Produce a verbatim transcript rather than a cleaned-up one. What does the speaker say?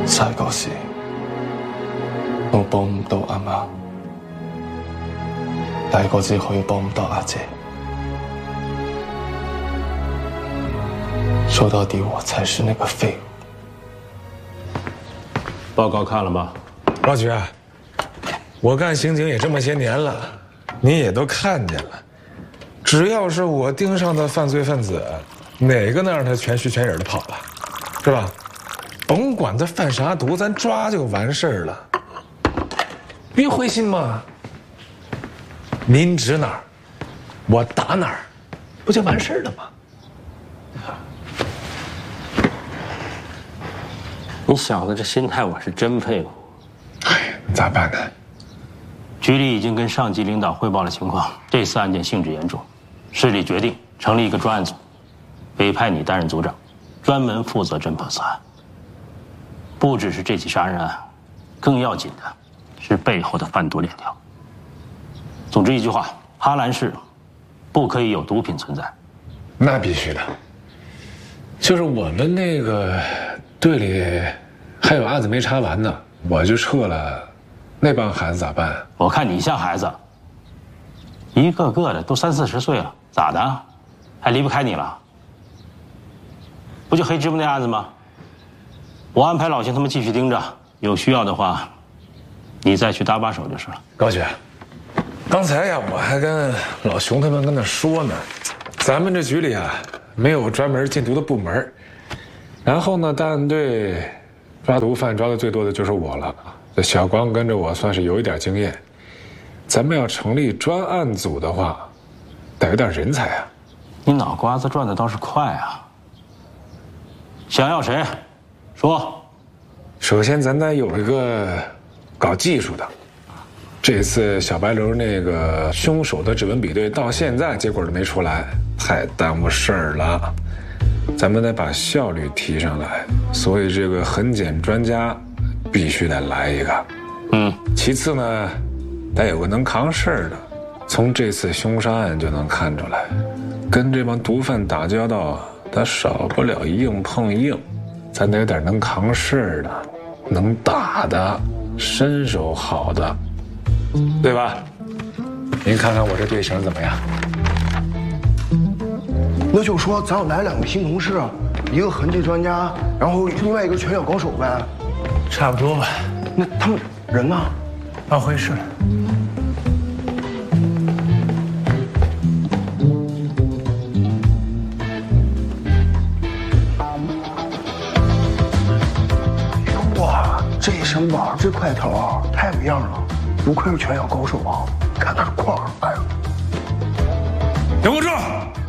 細個時，我幫唔到阿媽，大個之後又幫唔到阿姐，說到底我才是那個廢物。 報告看了嗎？ 老局，我干刑警也这么些年了，你也都看见了，只要是我盯上的犯罪分子，哪个能让他全虚全影的跑了，是吧？甭管他贩啥毒，咱抓就完事儿了。别灰心嘛，您指哪儿，我打哪儿，不就完事儿了吗？ 你小子这心态我是真佩服。 哎，咋办呢？ 局里已经跟上级领导汇报了情况，这次案件性质严重，市里决定成立一个专案组，委派你担任组长，专门负责侦破此案。不只是这起杀人案，更要紧的是背后的贩毒链条。总之一句话，哈兰市不可以有毒品存在。 那必须的。就是我们那个队里还有案子没查完呢，我就撤了，那帮孩子咋办？ 我看你像孩子，一个个的都三四十岁了，咋的？还离不开你了？不就黑芝麻那案子吗？我安排老邢他们继续盯着，有需要的话，你再去搭把手就是了。 高局，刚才呀，我还跟老熊他们跟那说呢，咱们这局里啊，没有专门禁毒的部门，然后呢，档案队抓毒贩抓的最多的就是我了，这小光跟着我算是有一点经验。咱们要成立专案组的话，得有点人才啊。 你脑瓜子转的倒是快啊！想要谁？说。 首先，咱得有一个搞技术的。这次小白楼那个凶手的指纹比对到现在结果都没出来，太耽误事儿了。咱们得把效率提上来，所以这个痕检专家必须得来一个。 嗯。 其次呢，得有个能扛事儿的。从这次凶杀案就能看出来，跟这帮毒贩打交道，他少不了硬碰硬。咱得有点能扛事儿的，能打的，身手好的，对吧？您看看我这队形怎么样？ 那就说咱要来两个新同事，一个痕迹专家，然后另外一个拳脚高手呗。 差不多吧。 那他们人呢？ 办会事了。 这身板，这块头啊，太有样了，不愧是拳脚高手啊！看他的块儿，哎呀！ 给我住！